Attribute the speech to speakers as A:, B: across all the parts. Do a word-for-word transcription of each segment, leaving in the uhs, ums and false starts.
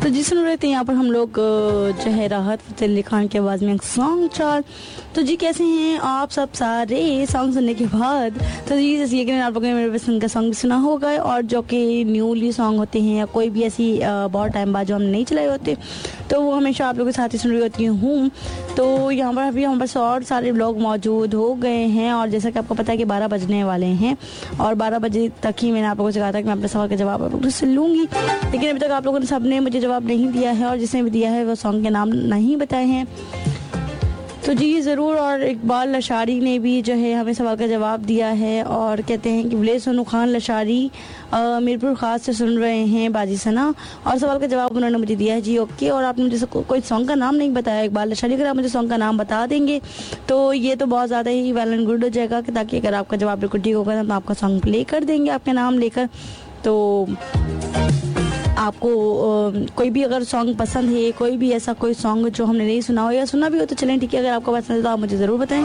A: तो जी सुन रहे थे यहाँ पर हम लोग जो है राहत फ़तेह अली खान की आवाज़ में एक सॉन्ग चार। तो जी कैसे हैं आप सब सारे सॉन्ग सुनने के बाद? तो जी जैसे यकीन आप लोगों ने मेरे पसंद का सॉन्ग भी सुना होगा, और जो कि न्यूली सॉन्ग होते हैं या कोई भी ऐसी बहुत टाइम बाद जो हम नहीं चलाए होते, तो वो हमेशा आप लोगों के साथ ही सुन रही होती हूँ। तो यहाँ पर अभी हमारे पास और सारे लोग मौजूद हो गए हैं, और जैसा कि आपको पता है कि बारह बजने वाले हैं, और बारह बजे तक ही मैंने आप लोगों से कहा था कि मैं अपने सवाल का जवाब आप लोगों से लूँगी, लेकिन अभी तक आप लोगों ने सबने मुझे जवाब नहीं दिया है, और जिसने भी दिया है वो सॉन्ग के नाम नहीं बताए हैं। तो जी ज़रूर, और इकबाल लशारी ने भी जो है हमें सवाल का जवाब दिया है, और कहते हैं कि विलेज सोनू खान लशारी मीरपुर खास से सुन रहे हैं बाजी सना, और सवाल का जवाब उन्होंने मुझे दिया है जी ओके। और आपने मुझे को, कोई सॉन्ग का नाम नहीं बताया इकबाल लशारी, अगर आप मुझे सॉन्ग का नाम बता देंगे तो ये तो बहुत ज़्यादा ही वेल एंड गुड हो जाएगा, कि ताकि अगर आपका जवाब बिल्कुल ठीक होगा तो हम आपका सॉन्ग प्ले कर देंगे आपके नाम लेकर। तो आपको आ, कोई भी अगर सॉन्ग पसंद है, कोई भी ऐसा कोई सॉन्ग जो हमने नहीं सुना हो या सुना भी हो तो चलें ठीक है, अगर आपको पसंद है तो आप मुझे ज़रूर बताएं,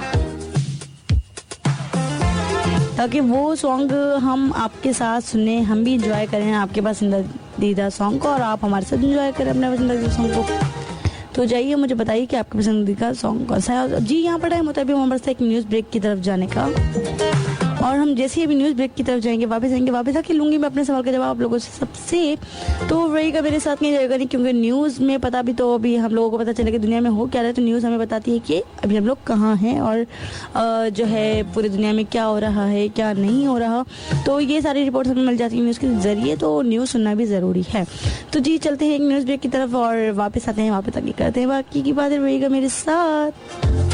A: ताकि वो सॉन्ग हम आपके साथ सुने, हम भी इंजॉय करें आपके पसंदीदा सॉन्ग को, और आप हमारे साथ इंजॉय करें अपने पसंदीदा सॉन्ग को। तो जाइए मुझे बताइए कि आपके पसंदीदा सॉन्ग कौन सा है। जी यहाँ पर टाइम होता है अभी हमारे पास एक न्यूज़ ब्रेक की तरफ जाने का, और हम जैसे ही अभी न्यूज़ ब्रेक की तरफ जाएंगे वापस आएंगे, वापस आके लूँगी मैं अपने सवाल का जवाब आप लोगों से सबसे। तो रहेगा मेरे साथ नहीं जाएगा नहीं, क्योंकि न्यूज़ में पता भी तो अभी हम लोगों को पता चले कि दुनिया में हो क्या रहा है, तो न्यूज़ हमें बताती है कि अभी हम लोग कहाँ हैं, और जो है पूरी दुनिया में क्या हो रहा है क्या नहीं हो रहा। तो ये सारी रिपोर्ट्स हमें मिल जाती है न्यूज़ के ज़रिए, तो न्यूज़ सुनना भी ज़रूरी है। तो जी चलते हैं एक न्यूज़ ब्रेक की तरफ और वापस आते हैं, वापस आके करते हैं बाकी की बातें, रहेगा मेरे साथ।